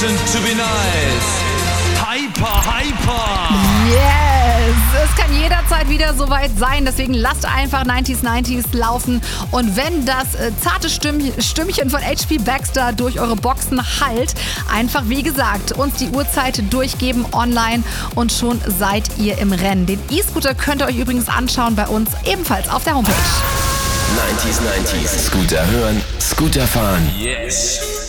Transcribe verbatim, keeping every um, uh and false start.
pretend to be nice. Hyper, hyper! Yes! Es kann jederzeit wieder soweit sein, deswegen lasst einfach neunzig neunzig laufen. Und wenn das äh, zarte Stimm- Stimmchen von H P Baxter durch eure Boxen hallt, einfach wie gesagt, uns die Uhrzeit durchgeben online und schon seid ihr im Rennen. Den E-Scooter könnt ihr euch übrigens anschauen bei uns, ebenfalls auf der Homepage. neunzig neunzig. Scooter hören, Scooter fahren. Yes!